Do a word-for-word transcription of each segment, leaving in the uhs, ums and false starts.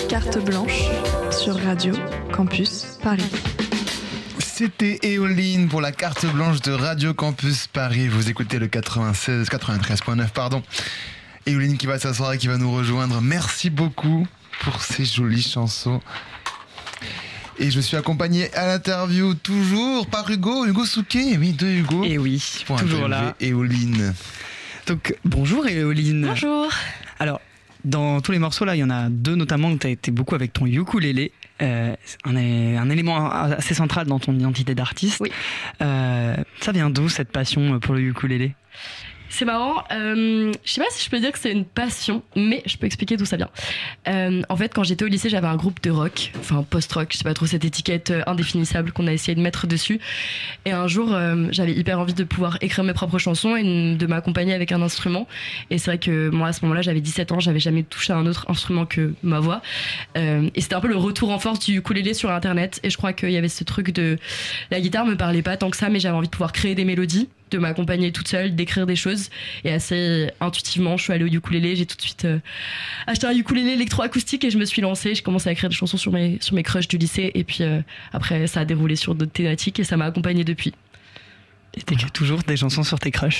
Carte blanche sur Radio Campus Paris. C'était Éoline pour la carte blanche de Radio Campus Paris. Vous écoutez le quatre-vingt-seize, quatre-vingt-treize virgule neuf, pardon. Éoline qui va s'asseoir et qui va nous rejoindre. Merci beaucoup pour ces jolies chansons. Et je suis accompagné à l'interview toujours par Hugo, Hugo Souquet, oui, de Hugo. Et oui, pour toujours là. Éoline. Donc bonjour Éoline. Bonjour. Alors, dans tous les morceaux là, il y en a deux notamment où tu as été beaucoup avec ton ukulélé. Euh, un, un élément assez central dans ton identité d'artiste. Oui. Euh, ça vient d'où cette passion pour le ukulélé ? C'est marrant, euh, je sais pas si je peux dire que c'est une passion, mais je peux expliquer d'où ça vient. Euh, en fait, quand j'étais au lycée, j'avais un groupe de rock, enfin post-rock, je sais pas trop, cette étiquette indéfinissable qu'on a essayé de mettre dessus. Et un jour, euh, j'avais hyper envie de pouvoir écrire mes propres chansons et de m'accompagner avec un instrument. Et c'est vrai que moi, à ce moment-là, j'avais dix-sept ans, j'avais jamais touché à un autre instrument que ma voix. Euh, et c'était un peu le retour en force du ukulélé sur Internet. Et je crois qu'il y avait ce truc de... La guitare me parlait pas tant que ça, mais j'avais envie de pouvoir créer des mélodies, de m'accompagner toute seule, d'écrire des choses. Et assez intuitivement, je suis allée au ukulélé. J'ai tout de suite euh, acheté un ukulélé électroacoustique et je me suis lancée. J'ai commencé à écrire des chansons sur mes, sur mes crushs du lycée. Et puis euh, après, ça a déroulé sur d'autres thématiques et ça m'a accompagnée depuis. Et t'écris toujours des chansons sur tes crushs ?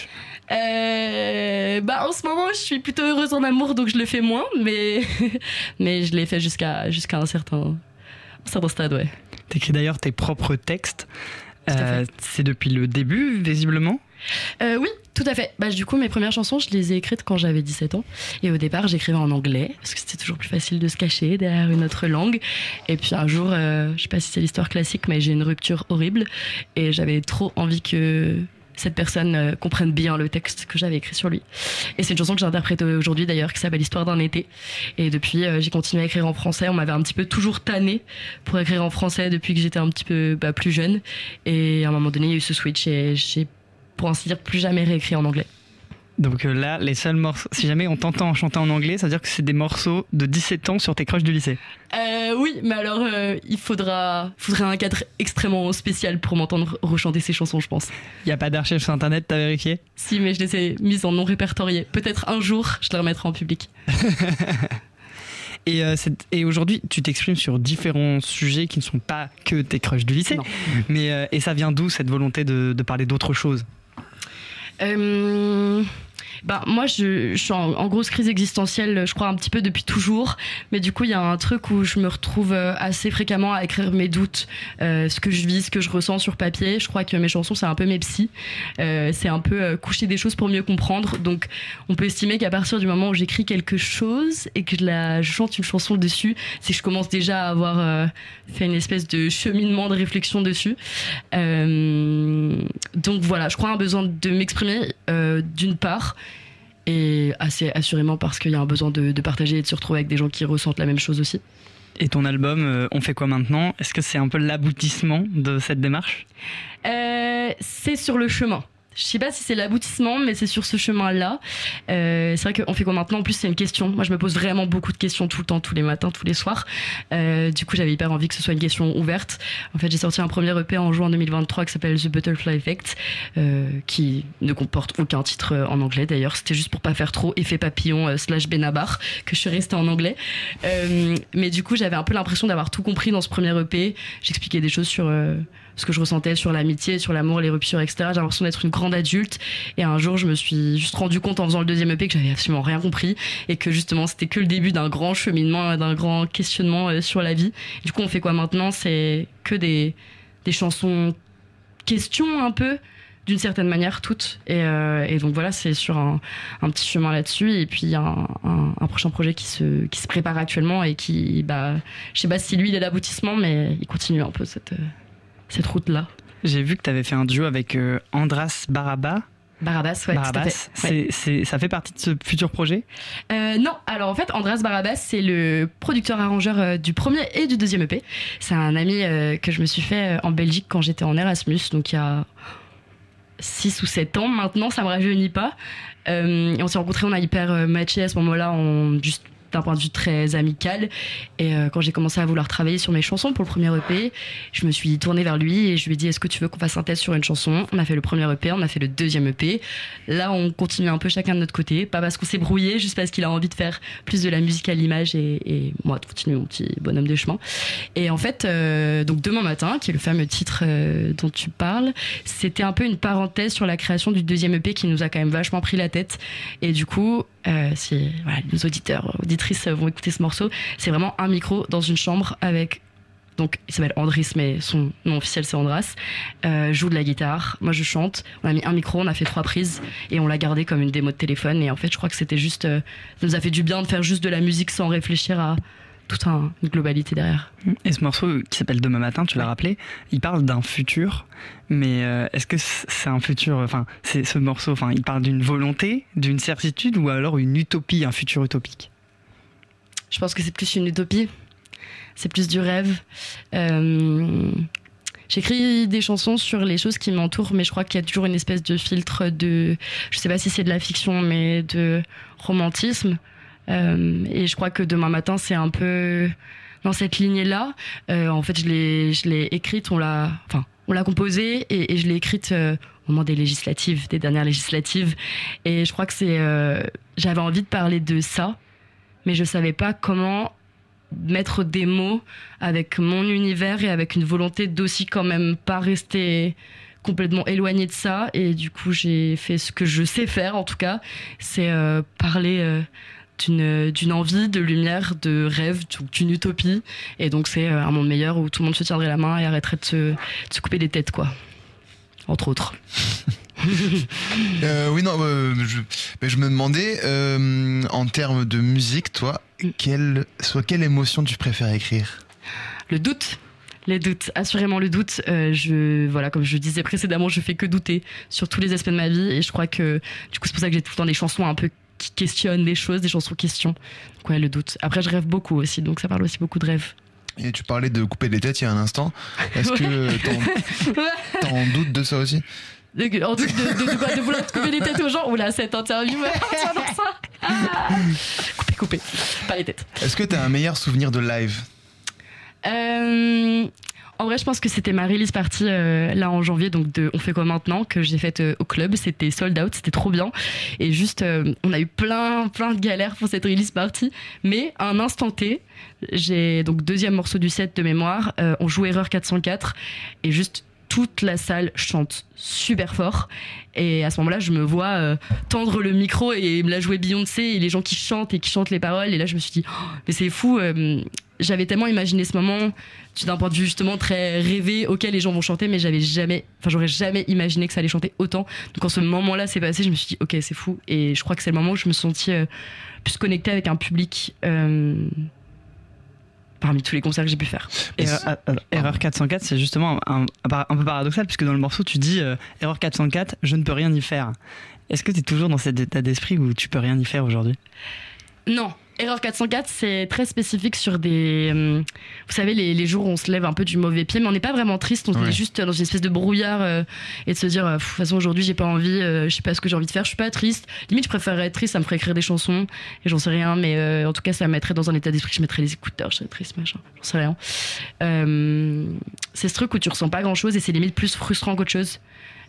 euh, bah, En ce moment, je suis plutôt heureuse en amour, donc je le fais moins. Mais, mais je l'ai fait jusqu'à, jusqu'à un, certain, un certain stade, ouais. T'écris d'ailleurs tes propres textes. Euh, c'est depuis le début, visiblement ? euh, Oui, tout à fait. Bah, du coup, mes premières chansons, je les ai écrites quand j'avais dix-sept ans. Et au départ, j'écrivais en anglais, parce que c'était toujours plus facile de se cacher derrière une autre langue. Et puis un jour, euh, je sais pas si c'est l'histoire classique, mais j'ai une rupture horrible. Et j'avais trop envie que cette personne euh, comprenne bien le texte que j'avais écrit sur lui. Et c'est une chanson que j'interprète aujourd'hui d'ailleurs, qui s'appelle Histoire d'un été. Et depuis, euh, j'ai continué à écrire en français. On m'avait un petit peu toujours tanné pour écrire en français depuis que j'étais un petit peu bah, plus jeune. Et à un moment donné, il y a eu ce switch et j'ai, pour ainsi dire, plus jamais réécrit en anglais. Donc euh, là, les seuls morceaux, si jamais on t'entend chanter en anglais, ça veut dire que c'est des morceaux de dix-sept ans sur tes crushs du lycée. Euh, oui, mais alors euh, il faudra, faudrait un cadre extrêmement spécial pour m'entendre rechanter ces chansons, je pense. Il n'y a pas d'archives sur internet, t'as vérifié ? Si, mais je les ai mises en non répertoriées. Peut-être un jour, je les remettrai en public. Et, euh, c'est, et aujourd'hui, tu t'exprimes sur différents sujets qui ne sont pas que tes crushs du lycée. Non. Mais, euh, et ça vient d'où cette volonté de, de parler d'autres choses ? Euh... Ben, moi, je, je suis en, en grosse crise existentielle, je crois, un petit peu depuis toujours. Mais du coup, il y a un truc où je me retrouve assez fréquemment à écrire mes doutes, euh, ce que je vis, ce que je ressens sur papier. Je crois que mes chansons, c'est un peu mes psys. Euh, c'est un peu euh, coucher des choses pour mieux comprendre. Donc, on peut estimer qu'à partir du moment où j'écris quelque chose et que je, la, je chante une chanson dessus, c'est que je commence déjà à avoir euh, fait une espèce de cheminement de réflexion dessus. Euh, donc voilà, je crois un besoin de m'exprimer, euh, d'une part, et assez assurément parce qu'il y a un besoin de, de partager et de se retrouver avec des gens qui ressentent la même chose aussi. Et ton album, euh, On fait quoi maintenant ? Est-ce que c'est un peu l'aboutissement de cette démarche ? euh, C'est sur le chemin. Je sais pas si c'est l'aboutissement, mais c'est sur ce chemin-là. Euh, c'est vrai qu'on fait quoi maintenant ? En plus, c'est une question. Moi, je me pose vraiment beaucoup de questions tout le temps, tous les matins, tous les soirs. Euh, du coup, j'avais hyper envie que ce soit une question ouverte. En fait, j'ai sorti un premier E P en juin deux mille vingt-trois qui s'appelle The Butterfly Effect, euh, qui ne comporte aucun titre en anglais. D'ailleurs, c'était juste pour pas faire trop effet papillon euh, slash Benabar que je suis restée en anglais. Euh, mais du coup, j'avais un peu l'impression d'avoir tout compris dans ce premier E P. J'expliquais des choses sur euh, ce que je ressentais sur l'amitié, sur l'amour, les ruptures, et cetera. J'ai l'impression d'être une grande adulte. Et un jour, je me suis juste rendu compte en faisant le deuxième E P que j'avais absolument rien compris et que justement, c'était que le début d'un grand cheminement, d'un grand questionnement euh, sur la vie. Du coup, on fait quoi maintenant ? C'est que des, des chansons questions un peu, d'une certaine manière, toutes. Et, euh, et donc voilà, c'est sur un, un petit chemin là-dessus. Et puis, il y a un, un, un prochain projet qui se, qui se prépare actuellement et qui, bah, je sais pas si lui, il est l'aboutissement, mais il continue un peu cette... Euh, cette route-là. J'ai vu que tu avais fait un duo avec euh, Andras Barabas. Barabas, ouais, Barabas, tout à fait. c'est, Ouais. c'est, ça fait partie de ce futur projet ? euh, Non, alors en fait, Andras Barabas, c'est le producteur-arrangeur euh, du premier et du deuxième E P. C'est un ami euh, que je me suis fait euh, en Belgique quand j'étais en Erasmus, donc il y a six ou sept ans maintenant, ça me rajeunit pas. Euh, et on s'est rencontrés, on a hyper euh, matché à ce moment-là, on juste d'un point de vue très amical. Et euh, quand j'ai commencé à vouloir travailler sur mes chansons pour le premier E P, je me suis tournée vers lui et je lui ai dit est-ce que tu veux qu'on fasse un test sur une chanson? On a fait le premier E P, on a fait le deuxième E P. Là, on continue un peu chacun de notre côté, pas parce qu'on s'est brouillé, juste parce qu'il a envie de faire plus de la musique à l'image et, et moi de continuer mon petit bonhomme de chemin. Et en fait, euh, donc Demain matin, qui est le fameux titre euh, dont tu parles, c'était un peu une parenthèse sur la création du deuxième E P qui nous a quand même vachement pris la tête. Et du coup, euh, si voilà, nos auditeurs, auditrices vont écouter ce morceau, c'est vraiment un micro dans une chambre avec, donc il s'appelle Andris mais son nom officiel c'est Andras, euh, joue de la guitare, moi je chante, on a mis un micro, on a fait trois prises et on l'a gardé comme une démo de téléphone. Et en fait je crois que c'était juste, euh, ça nous a fait du bien de faire juste de la musique sans réfléchir à toute un, une globalité derrière. Et ce morceau qui s'appelle Demain matin, tu l'as rappelé, il parle d'un futur, mais euh, est-ce que c'est un futur, enfin, c'est ce morceau, enfin, il parle d'une volonté, d'une certitude ou alors une utopie, un futur utopique? Je pense que c'est plus une utopie, c'est plus du rêve. Euh, J'écris des chansons sur les choses qui m'entourent, mais je crois qu'il y a toujours une espèce de filtre de, je sais pas si c'est de la fiction, mais de romantisme. Euh, et je crois que Demain matin, c'est un peu dans cette lignée-là. Euh, en fait, je l'ai, je l'ai écrite, on l'a, enfin, on l'a composée et, et je l'ai écrite euh, au moment des législatives, des dernières législatives. Et je crois que c'est, euh, j'avais envie de parler de ça, mais je savais pas comment mettre des mots avec mon univers et avec une volonté d'aussi quand même pas rester complètement éloignée de ça. Et du coup, j'ai fait ce que je sais faire, en tout cas, c'est euh, parler euh, d'une, d'une envie, de lumière, de rêve, d'une utopie. Et donc, c'est un monde meilleur où tout le monde se tiendrait la main et arrêterait de se, de se couper les têtes, quoi. Entre autres. euh, oui, non, euh, je, mais je me demandais, euh, en termes de musique, toi, quelle, soit quelle émotion tu préfères écrire? Le doute. Les doutes, assurément le doute. Euh, je, voilà, comme je disais précédemment, je fais que douter sur tous les aspects de ma vie. Et je crois que, du coup, c'est pour ça que j'ai tout le temps des chansons un peu qui questionnent les choses, des chansons questions. Donc ouais, le doute. Après, je rêve beaucoup aussi, donc ça parle aussi beaucoup de rêve. Et tu parlais de couper les têtes il y a un instant. Est-ce ouais. que t'en, t'en doutes de ça aussi? En doute de, de, de, quoi, de vouloir couper les têtes aux gens? Oula, cette interview va partir dans ça. Ah. Couper, couper. Pas les têtes. Est-ce que t'as un meilleur souvenir de live? Euh, en vrai, je pense que c'était ma release party euh, là en janvier, donc de On fait quoi maintenant, que j'ai faite euh, au club. C'était sold out, c'était trop bien. Et juste, euh, on a eu plein, plein de galères pour cette release party. Mais à un instant T, j'ai donc deuxième morceau du set de mémoire, euh, on joue Erreur quatre cent quatre et juste toute la salle chante super fort. Et à ce moment-là, je me vois euh, tendre le micro et me la jouer Beyoncé et les gens qui chantent et qui chantent les paroles. Et là, je me suis dit, oh, mais c'est fou. Euh, j'avais tellement imaginé ce moment d'un point de vue justement très rêvé auquel les gens vont chanter, mais j'avais jamais, enfin, j'aurais jamais imaginé que ça allait chanter autant. Donc quand ce moment-là s'est passé, je me suis dit, ok, c'est fou. Et je crois que c'est le moment où je me suis sentie euh, plus connectée avec un public. Euh, parmi tous les concerts que j'ai pu faire. Erreur, Erreur quatre cent quatre, c'est justement un, un, un peu paradoxal, puisque dans le morceau, tu dis euh, Erreur quatre cent quatre, je ne peux rien y faire. Est-ce que tu es toujours dans cet état d'esprit où tu peux rien y faire aujourd'hui? Non. Erreur quatre cent quatre, c'est très spécifique sur des... Euh, vous savez, les, les jours où on se lève un peu du mauvais pied, mais on n'est pas vraiment triste, on ouais. est juste dans une espèce de brouillard euh, et de se dire, de toute façon, aujourd'hui, j'ai pas envie, euh, je sais pas ce que j'ai envie de faire, je suis pas triste. Limite, je préférerais être triste, ça me ferait écrire des chansons et j'en sais rien, mais euh, en tout cas, ça me mettrait dans un état d'esprit que je mettrais les écouteurs, je serais triste, machin, j'en sais rien. Euh, c'est ce truc où tu ressens pas grand-chose et c'est limite plus frustrant qu'autre chose.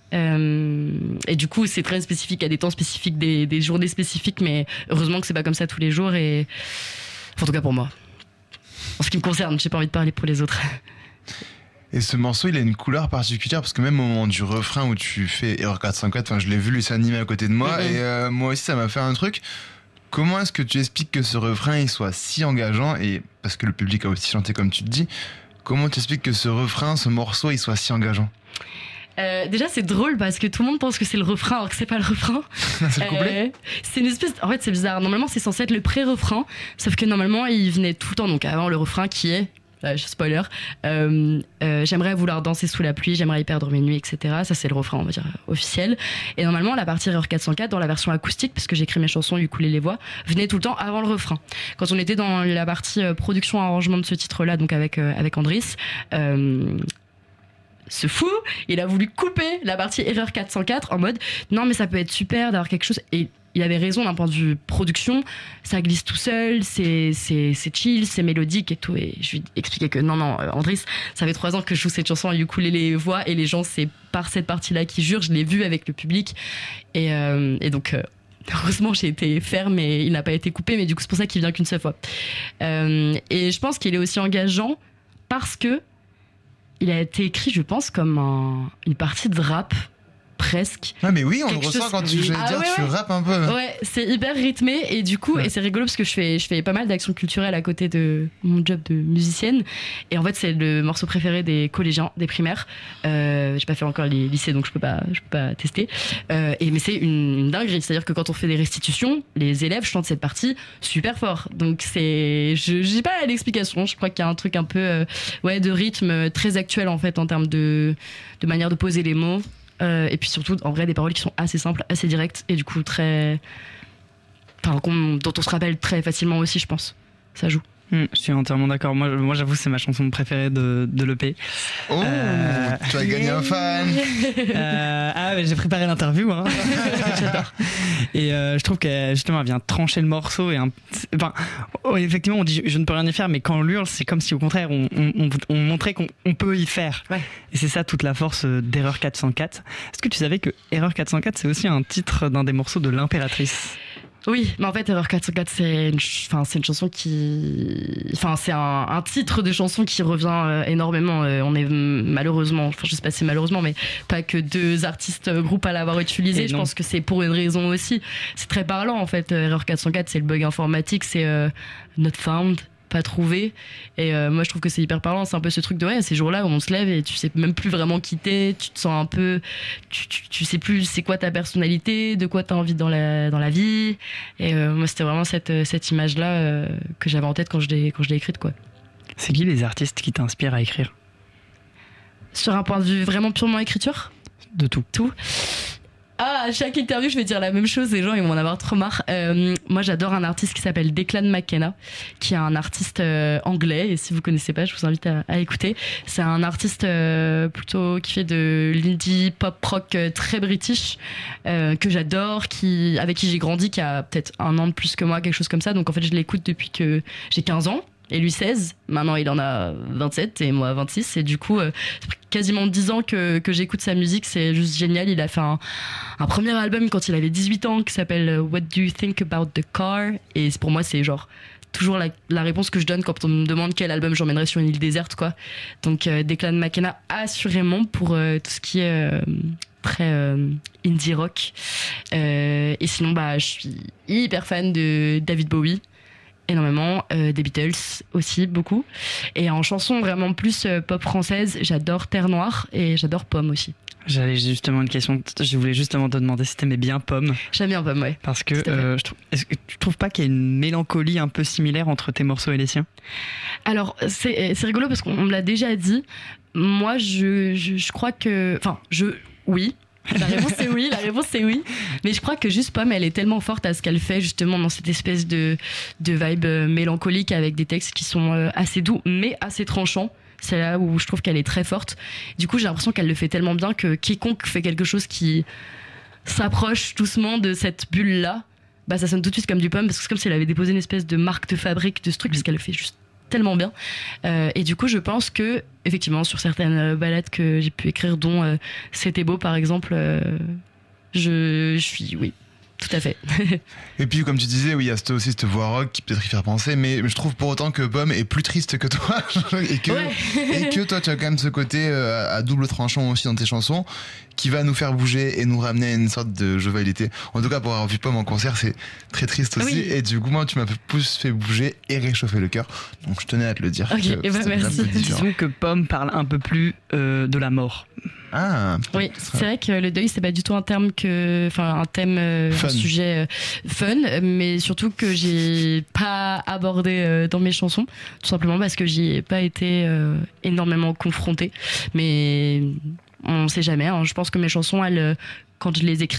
Euh, et du coup c'est très spécifique à des temps spécifiques, des, des journées spécifiques, mais heureusement que c'est pas comme ça tous les jours, et enfin, en tout cas pour moi, en ce qui me concerne, j'ai pas envie de parler pour les autres. Et ce morceau, il a une couleur particulière, parce que même au moment du refrain où tu fais Erreur quatre cent quatre, enfin, je l'ai vu lui s'animer à côté de moi, mm-hmm. et euh, moi aussi ça m'a fait un truc. Comment est-ce que tu expliques que ce refrain il soit si engageant, et parce que le public a aussi chanté comme tu te dis, comment tu expliques que ce refrain, ce morceau, il soit si engageant? Euh, déjà c'est drôle parce que tout le monde pense que c'est le refrain alors que c'est pas le refrain. C'est le couplet. Euh, c'est une espèce de... En fait c'est bizarre, normalement c'est censé être le pré-refrain, sauf que normalement il venait tout le temps, donc avant le refrain qui est, là, spoiler, euh, euh, j'aimerais vouloir danser sous la pluie, j'aimerais y perdre mes nuits, et cetera. Ça c'est le refrain on va dire officiel. Et normalement la partie Erreur quatre cent quatre dans la version acoustique, parce que j'écris mes chansons, ukulélé les voix, venait tout le temps avant le refrain. Quand on était dans la partie euh, production arrangement de ce titre là, donc avec, euh, avec Andris, euh, ce fou, il a voulu couper la partie Erreur quatre cent quatre en mode non mais ça peut être super d'avoir quelque chose, et il avait raison d'un point de vue production, ça glisse tout seul, c'est, c'est, c'est chill, c'est mélodique et tout. Et je lui expliquais que non, non, euh, Andris, ça fait trois ans que je joue cette chanson à ukulélé voix et les gens, c'est par cette partie-là qui jurent, je l'ai vu avec le public. Et, euh, et donc, euh, heureusement, j'ai été ferme et il n'a pas été coupé, mais du coup, c'est pour ça qu'il vient qu'une seule fois. Euh, et je pense qu'il est aussi engageant parce que il a été écrit, je pense, comme un, une partie de rap. Presque. Ah mais oui, on Quelque le ressent chose- quand tu, j'allais Ah dire, ouais, tu ouais. rappes un peu. Ouais, c'est hyper rythmé et du coup, Ouais. et c'est rigolo parce que je fais, je fais pas mal d'actions culturelles à côté de mon job de musicienne. Et en fait, c'est le morceau préféré des collégiens, des primaires. Euh, j'ai pas fait encore les lycées donc je peux pas, je peux pas tester. Euh, et mais c'est une, une dinguerie, c'est-à-dire que quand on fait des restitutions, les élèves chantent cette partie super fort. Donc c'est, je j'ai pas l'explication. Je crois qu'il y a un truc un peu, euh, ouais, de rythme très actuel en fait en termes de, de manière de poser les mots. Euh, et puis surtout, en vrai, des paroles qui sont assez simples, assez directes et du coup très. Enfin, qu'on- dont on se rappelle très facilement aussi, je pense. Ça joue. Hmm, je suis entièrement d'accord. Moi, moi j'avoue, c'est ma chanson préférée de, de l'E P. Oh, Euh, tu as gagné un fan. Euh, ah, mais j'ai préparé l'interview. Hein. J'adore. Et euh, je trouve qu'elle justement, elle vient trancher le morceau. Et un, enfin, oh, effectivement, on dit je ne peux rien y faire, mais quand on l'hurle, c'est comme si au contraire, on, on, on, on montrait qu'on on peut y faire. Ouais. Et c'est ça toute la force d'Erreur quatre cent quatre. Est-ce que tu savais que Erreur quatre cent quatre, c'est aussi un titre d'un des morceaux de l'Impératrice? Oui, mais en fait, Erreur quatre cent quatre, c'est une, ch- enfin, c'est une chanson qui. Enfin, c'est un, un titre de chanson qui revient euh, énormément. Euh, on est mm, malheureusement, enfin, je sais pas si c'est malheureusement, mais pas que deux artistes euh, groupes à l'avoir utilisé. Et Je non. pense que c'est pour une raison aussi. C'est très parlant, en fait. Euh, Erreur quatre cent quatre, c'est le bug informatique, c'est euh, not found, pas trouvé. Et euh, moi, je trouve que c'est hyper parlant. C'est un peu ce truc de, ouais, ces jours-là où on se lève et tu sais même plus vraiment quitter, tu te sens un peu. Tu, tu, tu sais plus c'est quoi ta personnalité, de quoi t'as envie dans la, dans la vie. Et euh, moi, c'était vraiment cette, cette image-là euh, que j'avais en tête quand je l'ai, quand je l'ai écrite, quoi. C'est qui les artistes qui t'inspirent à écrire? Sur un point de vue vraiment purement écriture, De tout. tout. Ah, à chaque interview, je vais dire la même chose, les gens ils vont en avoir trop marre. Euh, moi, j'adore un artiste qui s'appelle Declan McKenna, qui est un artiste euh, anglais, et si vous connaissez pas, je vous invite à, à écouter. C'est un artiste euh, plutôt qui fait de l'indie pop rock euh, très british, euh, que j'adore, qui, avec qui j'ai grandi, qui a peut-être un an de plus que moi, quelque chose comme ça. Donc en fait, je l'écoute depuis que j'ai quinze ans. Et lui seize, maintenant il en a vingt-sept et moi vingt-six, et du coup euh, ça fait quasiment dix ans que, que j'écoute sa musique, c'est juste génial. Il a fait un, un premier album quand il avait dix-huit ans qui s'appelle What Do You Think About the Car, et pour moi c'est genre toujours la, la réponse que je donne quand on me demande quel album j'emmènerais sur une île déserte, quoi. Donc euh, Declan McKenna assurément pour euh, tout ce qui est euh, très euh, indie rock, euh, et sinon bah je suis hyper fan de David Bowie énormément, euh, des Beatles aussi beaucoup, et en chanson vraiment plus euh, pop française, j'adore Terre Noire et j'adore Pomme aussi. J'avais justement une question. Je voulais justement te demander si t'aimais bien Pomme. J'aime bien Pomme, ouais. Parce que Tout à fait. euh, je trouve, est-ce que tu trouves pas qu'il y a une mélancolie un peu similaire entre tes morceaux et les siens? Alors c'est, c'est rigolo parce qu'on me l'a déjà dit. Moi je, je, je crois que, enfin je, oui. La réponse c'est oui, la réponse c'est oui. Mais je crois que juste Pomme, elle est tellement forte à ce qu'elle fait justement dans cette espèce de, de vibe euh, mélancolique avec des textes qui sont euh, assez doux mais assez tranchants. C'est là où je trouve qu'elle est très forte. Du coup, j'ai l'impression qu'elle le fait tellement bien que quiconque fait quelque chose qui s'approche doucement de cette bulle-là, bah ça sonne tout de suite comme du Pomme, parce que c'est comme si elle avait déposé une espèce de marque de fabrique de ce truc, parce qu'elle le fait juste tellement bien. Euh, et du coup, je pense que, effectivement, sur certaines euh, ballades que j'ai pu écrire, dont euh, C'était beau, par exemple, euh, je, je suis, oui, tout à fait. Et puis, comme tu disais, oui, il y a cette- aussi cette voix rock qui peut-être y faire penser, mais je trouve pour autant que Pomme est plus triste que toi, et que, Ouais. et que toi, tu as quand même ce côté euh, à double tranchant aussi dans tes chansons, qui va nous faire bouger et nous ramener à une sorte de jovialité. En tout cas, pour avoir vu Pomme en concert, c'est très triste aussi, Oui. et du coup, moi, tu m'as plus fait bouger et réchauffer le cœur, donc je tenais à te le dire. Ok, que eh ben, c'était un merci. peu différent. Disons que Pomme parle un peu plus euh, de la mort. Ah, Oui, c'est vrai que le deuil, c'est pas du tout un terme que, enfin, un thème, euh, Fun. un sujet euh, fun, mais surtout que j'ai pas abordé euh, dans mes chansons, tout simplement parce que j'y ai pas été euh, énormément confrontée. Mais on sait jamais, hein. Je pense que mes chansons, elles, euh, quand je les écris,